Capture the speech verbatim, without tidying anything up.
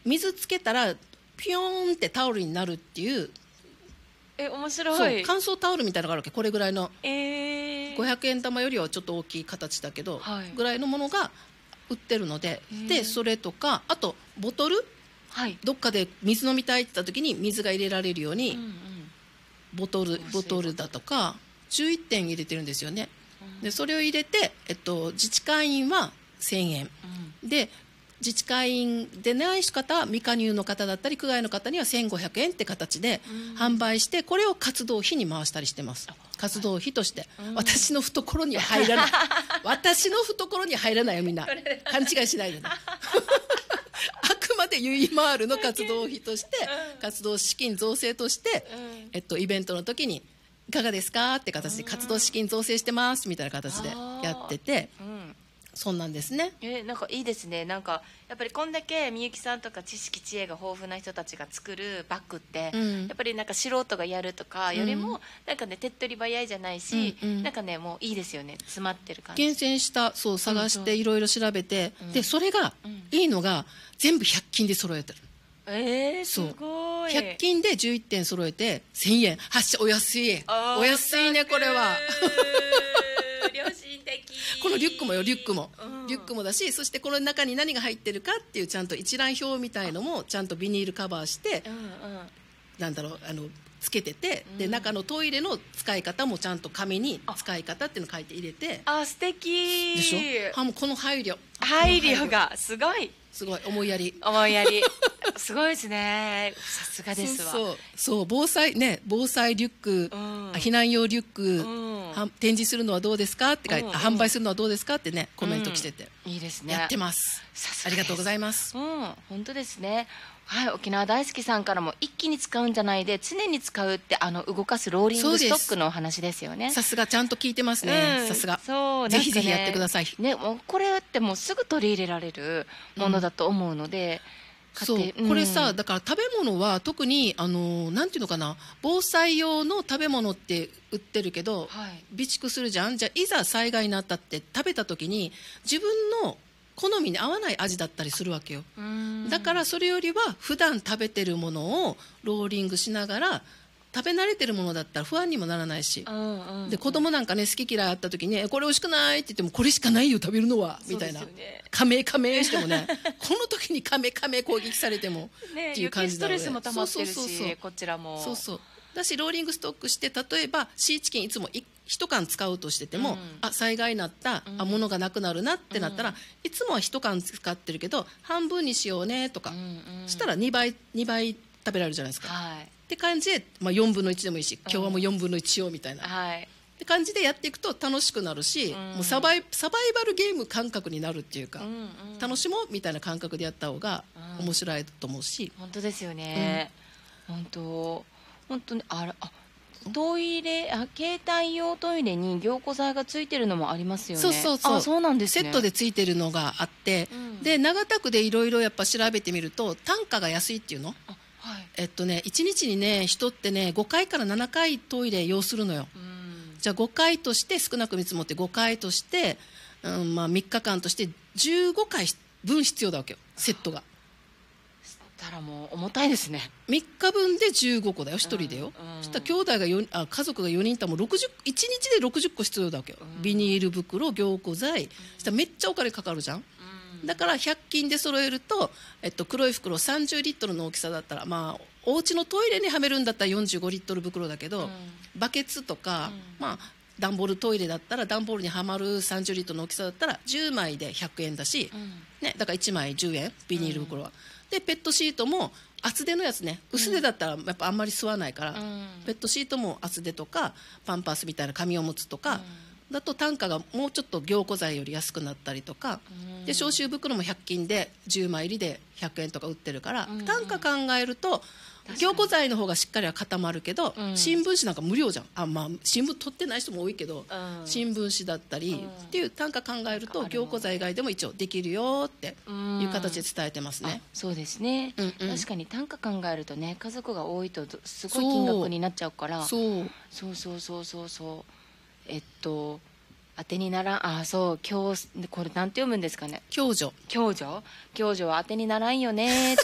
水つけたらピヨーンってタオルになるっていう。 え面白い。 そう乾燥タオルみたいなのがあるわけ。これぐらいの、 えー、 ごひゃくえん玉よりはちょっと大きい形だけど、はい、ぐらいのものが売ってるので、でそれとかあとボトル、はい、どっかで水飲みたいって言った時に水が入れられるように、うんうん、ボトルボトルだとかじゅういってん入れてるんですよね、うん、でそれを入れて、えっと、自治会員はせんえん、うん、で自治会員でない方は未加入の方だったり区外の方にはせんごひゃくえんって形で販売して、これを活動費に回したりしてます。活動費として、うん、私の懐には入らない私の懐には入らないよみんな勘違いしないでねあくまでゆいまーるの活動費として、うん、活動資金造成として、うんえっと、イベントの時にいかがですかって形で活動資金造成してますみたいな形でやってて、うん、そんなんですね。 えなんかいいですね。なんかやっぱりこんだけみゆきさんとか知識知恵が豊富な人たちが作るバッグって、うん、やっぱりなんか素人がやるとかよりも、うん、なんかね手っ取り早いじゃないし、うんうん、なんかねもういいですよね。詰まってる感じ。 厳選したそう探していろいろ調べて、うん、でそれがいいのが全部ひゃく均で揃えてる。 えー、すごい。 ひゃく均でじゅういってん揃えてせんえん。はっしゃお安いお安いねこれは良心的。 このリュックもよリュックも、うん、リュックもだし、そしてこの中に何が入ってるかっていうちゃんと一覧表みたいのもちゃんとビニールカバーして、うんうん、なんだろうあのつけてて、うん、で中のトイレの使い方もちゃんと紙に使い方っていうの書いて入れて。 あ素敵でしょ。もうこの配慮配慮がすごいすごい思いやり思いやりすごいですね。さすがですわ。 そうそうそう防災ね防災リュック、うん、避難用リュック、うん、展示するのはどうですかって書いて、うんうん、販売するのはどうですかってねコメント来てて、 うん、いいですね。 やってます。さすがです。ありがとうございます。 うん、本当ですね。はい、沖縄大好きさんからも一気に使うんじゃないで常に使うってあの動かすローリングストックのお話ですよね。 さすがちゃんと聞いてますね、うん、さすがそう、ね、ぜひぜひやってください、ね、 もうこれってもうすぐ取り入れられるものだと思うので、 うん、そう、うん、これさだから食べ物は特にあのなんていうのかな防災用の食べ物って売ってるけど、はい、備蓄するじゃん。じゃあいざ災害になったって食べた時に自分の好みに合わない味だったりするわけよ。だからそれよりは普段食べてるものをローリングしながら食べ慣れてるものだったら不安にもならないし、うんうんうん、で子供なんかね好き嫌いあった時にこれ美味しくないって言ってもこれしかないよ食べるのはみたいな、ね、カメカメしてもねこの時にカメカメ攻撃されてもっていう感じなので、ね、 ストレスも溜まってるし、そうそうそうそうこちらもそうそうだしローリングストックして例えばシーチキンいつも一缶使うとしてても、うん、あ災害になった、うん、あ物がなくなるなってなったら、うん、いつもは一缶使ってるけど半分にしようねとか、うんうん、したらにばいにばい食べられるじゃないですか、はい、って感じで、まあ、よんぶんのいちでもいいし今日はもうよんぶんのいちようみたいな、うんはい、って感じでやっていくと楽しくなるし、うん、もうサバイ、サバイバルゲーム感覚になるっていうか、うんうん、楽しもうみたいな感覚でやった方が面白いと思うし、 うん、本当ですよね、うん、本当本当にあれあトイレあ携帯用トイレに凝固剤がついてるのもありますよね。 そうそうそう。 あそうなんですね。 セットでついてるのがあって、うん、で長田区でいろいろやっぱ調べてみると単価が安いっていうの、あ、はい、えっとねいちにちにね人ってねごかいからななかいトイレ要するのよ、うん、じゃあごかいとして少なく見積もってごかいとして、うんまあ、みっかかんとしてじゅうごかいぶん必要だわけよセットが。 たらもう重たいですね。 みっかぶんでじゅうごこだよひとりでよ、うんうん、そしたら兄弟がよにあ家族がよにんいたらもうろくじゅういちにちでろくじゅっこ必要だわけよ、うん、ビニール袋凝固剤、うん、そしたらめっちゃお金かかるじゃん、うん、だからひゃく均で揃えると、えっと、黒い袋さんじゅうリットルの大きさだったらまあお家のトイレにはめるんだったらよんじゅうごリットル袋だけど、うん、バケツとか、うん、まあ段ボールトイレだったら段ボールにはまるさんじゅうリットルの大きさだったらじゅうまいでひゃくえんだし、うんね、だからいちまいじゅうえんビニール袋は、うん、でペットシートも厚手のやつね薄手だったらやっぱあんまり吸わないから、うん、ペットシートも厚手とかパンパースみたいな紙おむつとか、うん、だと単価がもうちょっと凝固剤より安くなったりとか、うん、で消臭袋もひゃく均でじゅうまい入りでひゃくえんとか売ってるから、うん、単価考えると凝固剤の方がしっかりは固まるけど、うん、新聞紙なんか無料じゃん。あ、まあ、新聞取ってない人も多いけど、うん、新聞紙だったり、うん、っていう単価考えると凝固剤以外でも一応できるよっていう形で伝えてますね、 うん、そうですね、うんうん、確かに単価考えるとね家族が多いとすごい金額になっちゃうからそうそうそうそうそうそうえっと当てにならんあそう今日これなんて読むんですかね共助共助共助は当てにならんよね